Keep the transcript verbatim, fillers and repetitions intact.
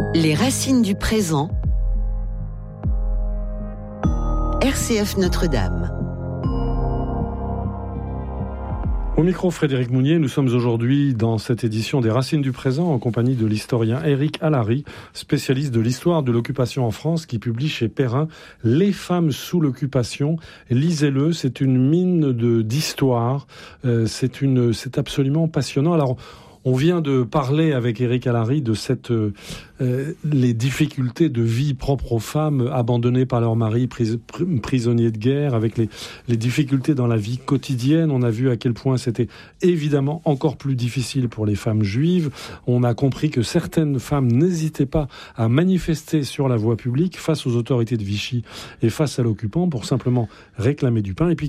Les racines du présent. R C F Notre-Dame. Au micro, Frédéric Mounier, nous sommes aujourd'hui dans cette édition des Racines du présent en compagnie de l'historien Éric Alary, spécialiste de l'histoire de l'occupation en France, qui publie chez Perrin Les femmes sous l'occupation. Lisez-le, c'est une mine de, d'histoire, euh, c'est, une, c'est absolument passionnant. Alors, on vient de parler avec Éric Alary de cette, euh, les difficultés de vie propres aux femmes abandonnées par leur mari, pris, prisonniers de guerre, avec les, les difficultés dans la vie quotidienne. On a vu à quel point c'était évidemment encore plus difficile pour les femmes juives. On a compris que certaines femmes n'hésitaient pas à manifester sur la voie publique face aux autorités de Vichy et face à l'occupant pour simplement réclamer du pain. Et puis